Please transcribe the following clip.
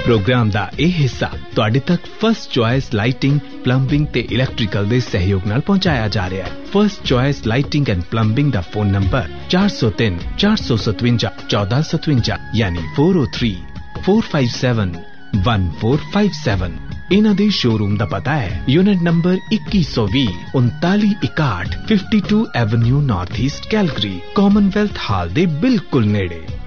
Programme दा ਇਹ ਹਿੱਸਾ ਤੁਹਾਡੇ ਤੱਕ ਫਸਟ ਚੁਆਇਸ ਲਾਈਟਿੰਗ, ਪਲੰਬਿੰਗ ਤੇ ਇਲੈਕਟ੍ਰੀਕਲ ਦੇ ਸਹਿਯੋਗ ਨਾਲ ਪਹੁੰਚਾਇਆ ਜਾ ਰਿਹਾ ਹੈ। First choice lighting and plumbing the phone number 403 457 1457 ਯਾਨੀ 403 457 1457। ਇਹਨਾਂ ਦੇ ਸ਼ੋਰੂਮ ਦਾ ਪਤਾ ਹੈ unit number 2120 3961 52 avenue north East Calgary, Commonwealth ਹਾਲ ਦੇ ਬਿਲਕੁਲ ਨੇੜੇ।